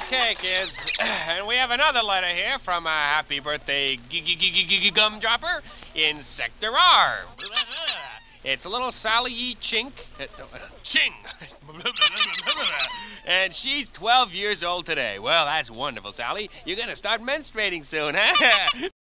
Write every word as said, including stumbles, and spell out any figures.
Okay, kids, and we have another letter here from a happy birthday gumdropper in Sector R. It's little Sally E. Chink. Ching! And she's twelve years old today. Well, that's wonderful, Sally. You're gonna start menstruating soon, huh?